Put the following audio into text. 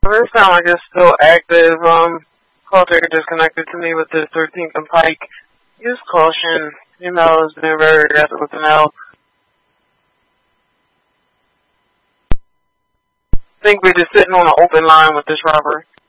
It sounds like it's still active. Call taker disconnected to me with this 13th and Pike. Use caution. Email has been very aggressive with the mail. I think we're just sitting on an open line with this robber.